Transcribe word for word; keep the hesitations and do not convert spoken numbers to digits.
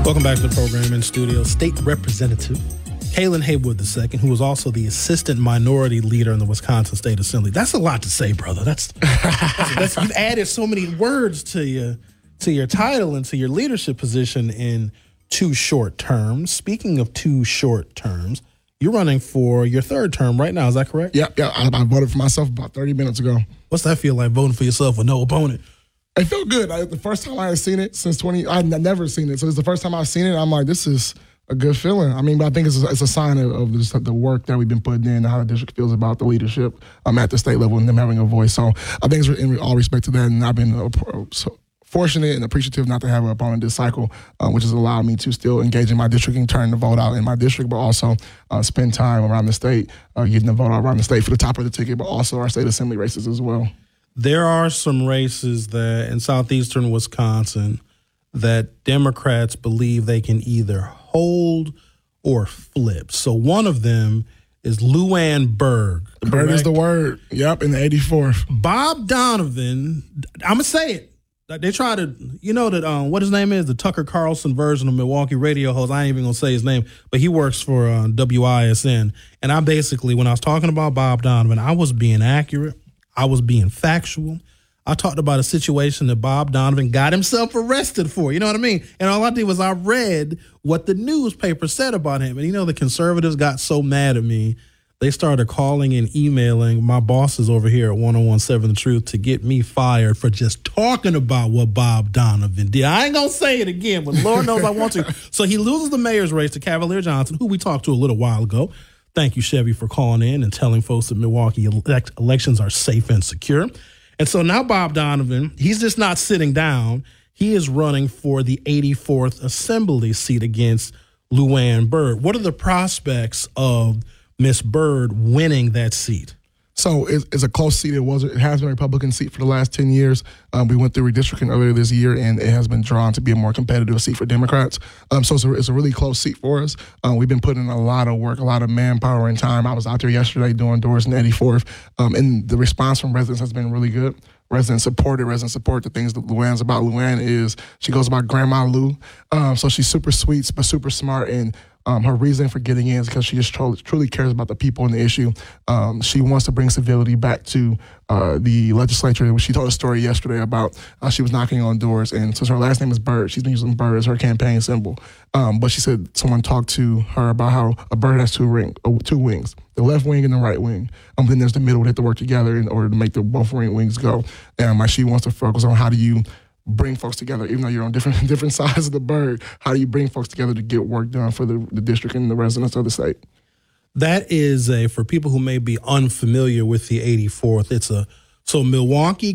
Welcome back to the program. In studio, State Representative Kaylin Haywood the second, who was also the assistant minority leader in the Wisconsin State Assembly. That's a lot to say, brother. That's, that's, that's you've added so many words to your to your title and to your leadership position in two short terms. Speaking of two short terms, you're running for your third term right now. Is that correct? Yeah, yeah. I, I voted for myself about thirty minutes ago. What's that feel like, voting for yourself with no opponent? It felt good. I, the first time I had seen it since twenty, I'd never seen it. So it's the first time I've seen it. I'm like, this is a good feeling. I mean, but I think it's a, it's a sign of, of just the work that we've been putting in and how the district feels about the leadership um, at the state level and them having a voice. So I think it's in all respect to that. And I've been uh, so fortunate and appreciative not to have an opponent this cycle, uh, which has allowed me to still engage in my district and turn the vote out in my district, but also uh, spend time around the state, uh, getting the vote out around the state for the top of the ticket, but also our state assembly races as well. There are some races that in southeastern Wisconsin that Democrats believe they can either hold or flip. So one of them is Luann Berg. The Berg is the word. Yep, in the eighty-fourth. Bob Donovan, I'm going to say it. They try to, you know, that um, what his name is, the Tucker Carlson version of Milwaukee radio host. I ain't even going to say his name, but he works for uh, W I S N. And I basically, when I was talking about Bob Donovan, I was being accurate. I was being factual. I talked about a situation that Bob Donovan got himself arrested for. You know what I mean? And all I did was I read what the newspaper said about him. And, you know, the conservatives got so mad at me, they started calling and emailing my bosses over here at one oh one seven The Truth to get me fired for just talking about what Bob Donovan did. I ain't going to say it again, but Lord knows I want to. So he loses the mayor's race to Cavalier Johnson, who we talked to a little while ago. Thank you, Chevy, for calling in and telling folks that Milwaukee elect- elections are safe and secure. And so now Bob Donovan, he's just not sitting down. He is running for the eighty-fourth Assembly seat against Luann Berg. What are the prospects of Miss Berg winning that seat? So it's, it's a close seat. It was. It has been a Republican seat for the last ten years. Um, we went through redistricting earlier this year, and it has been drawn to be a more competitive seat for Democrats. Um, so it's a, it's a really close seat for us. Um, we've been putting in a lot of work, a lot of manpower and time. I was out there yesterday doing doors in the eighty-fourth, um, and the response from residents has been really good. Residents support it. Residents support the things that Luann's about. Luann is, she goes by Grandma Lou. Um, so she's super sweet, but super smart, and Um, her reason for getting in is because she just truly, truly cares about the people and the issue. Um, she wants to bring civility back to uh, the legislature. She told a story yesterday about uh, she was knocking on doors, and since her last name is Bird, she's been using Bird as her campaign symbol. Um, but she said someone talked to her about how a bird has two, ring, uh, two wings, the left wing and the right wing. Um, then there's the middle that have to work together in order to make the both wings go. And um, she wants to focus on how do you bring folks together, even though you're on different different sides of the bird. How do you bring folks together to get work done for the, the district and the residents of the state? That is a, for people who may be unfamiliar with the eighty-fourth, it's a, so Milwaukee